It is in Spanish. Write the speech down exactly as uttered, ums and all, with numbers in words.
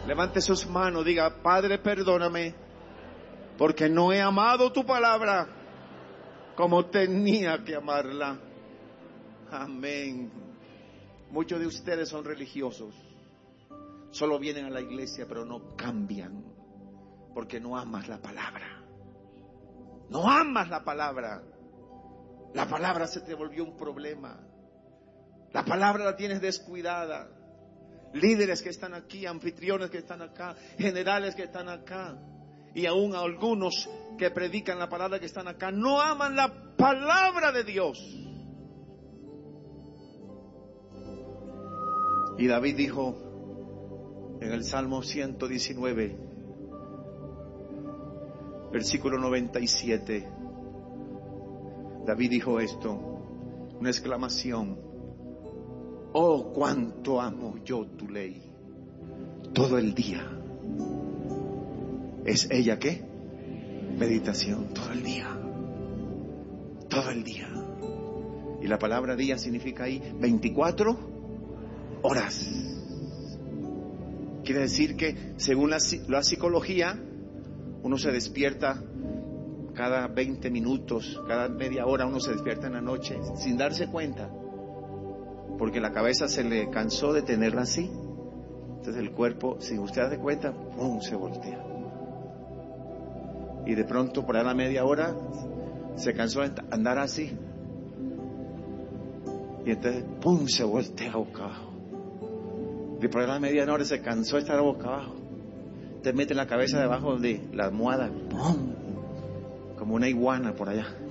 Levante sus manos, diga: Padre, perdóname, porque no he amado tu palabra como tenía que amarla. Amén. Muchos de ustedes son religiosos, solo vienen a la iglesia pero no cambian, porque no amas la palabra. No amas la palabra. La palabra se te volvió un problema. La palabra la tienes descuidada. Líderes que están aquí, anfitriones que están acá, generales que están acá, y aún algunos que predican la palabra que están acá, no aman la palabra de Dios. Y David dijo en el Salmo ciento diecinueve, versículo noventa y siete, David dijo esto, una exclamación: oh, cuánto amo yo tu ley. Todo el día. ¿Es ella qué? Meditación, todo el día. Todo el día. Y la palabra día significa ahí veinticuatro horas. Quiere decir que según la, la psicología, uno se despierta cada veinte minutos, cada media hora uno se despierta en la noche sin darse cuenta, porque la cabeza se le cansó de tenerla así. Entonces el cuerpo, si usted hace cuenta, ¡pum!, se voltea. Y de pronto por ahí a la media hora se cansó de andar así. Y entonces ¡pum!, se voltea boca abajo. Y por ahí a la media hora se cansó de estar boca abajo. Te mete la cabeza debajo de la almohada, ¡pum!, como una iguana por allá.